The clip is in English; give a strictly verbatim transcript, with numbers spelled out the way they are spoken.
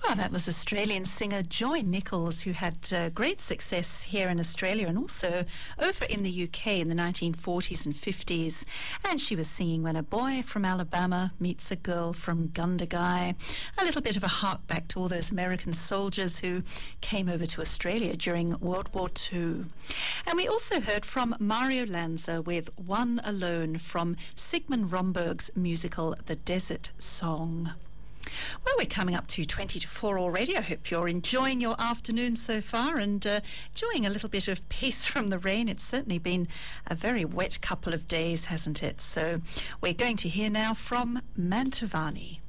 Oh, that was Australian singer Joy Nichols, who had uh, great success here in Australia and also over in the U K in the nineteen forties and fifties. And she was singing When a Boy from Alabama Meets a Girl from Gundagai. A little bit of a hark back to all those American soldiers who came over to Australia during World War Two. And we also heard from Mario Lanza with One Alone from Sigmund Romberg's musical The Desert Song. Well, we're coming up to twenty to four already. I hope you're enjoying your afternoon so far and uh, enjoying a little bit of peace from the rain. It's certainly been a very wet couple of days, hasn't it? So we're going to hear now from Mantovani.